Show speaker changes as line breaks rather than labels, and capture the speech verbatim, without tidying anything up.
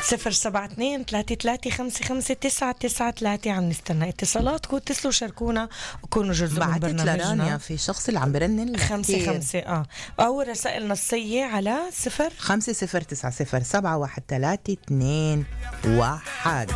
صفر سبعة اثنين ثلاثة ثلاثة خمسة خمسة تسعة تسعة ثلاثة. عم نستنى اتصالاتكم، اتصلوا شاركونا وكونوا جزء من برنامجنا.
بعتت لرانيا في شخص اللي عم برنن
خمسة خمسة اه أو رسائل نصية على صفر
خمسة صفر تسعة صفر سبعة واحد ثلاثة اثنين واحد.